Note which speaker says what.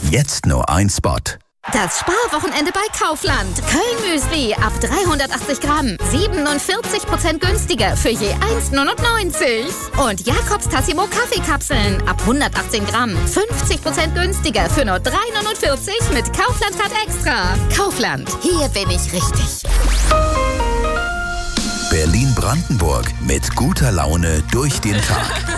Speaker 1: Jetzt nur ein Spot.
Speaker 2: Das Sparwochenende bei Kaufland. Köln-Müsli ab 380 Gramm. 47% günstiger für je 1,99. Und Jakobs Tassimo Kaffeekapseln ab 118 Gramm. 50% günstiger für nur 3,49 mit Kaufland-Card extra. Kaufland, hier bin ich richtig.
Speaker 1: Berlin-Brandenburg mit guter Laune durch den Tag.